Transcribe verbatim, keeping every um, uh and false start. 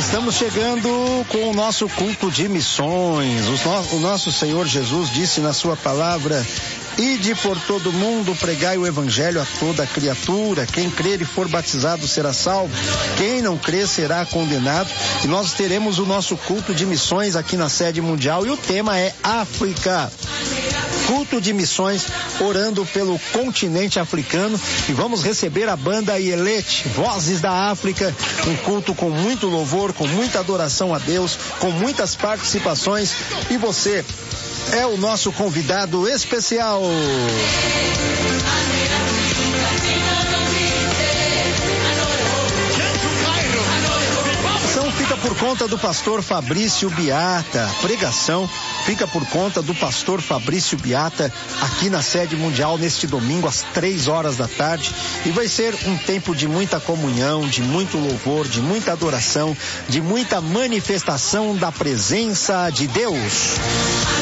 Estamos chegando com o nosso culto de missões. O nosso Senhor Jesus disse na sua palavra: ide por todo mundo, pregai o evangelho a toda criatura. Quem crer e for batizado será salvo. Quem não crer será condenado. E nós teremos o nosso culto de missões aqui na sede mundial. E o tema é África. Culto de missões, orando pelo continente africano. E vamos receber a banda Ielete, Vozes da África. Um culto com muito louvor, com muita adoração a Deus, com muitas participações. E você é o nosso convidado especial. Ação fica por conta do pastor Fabrício Biata. Pregação fica por conta do pastor Fabrício Biata aqui na sede mundial neste domingo às três horas da tarde. E vai ser um tempo de muita comunhão, de muito louvor, de muita adoração, de muita manifestação da presença de Deus.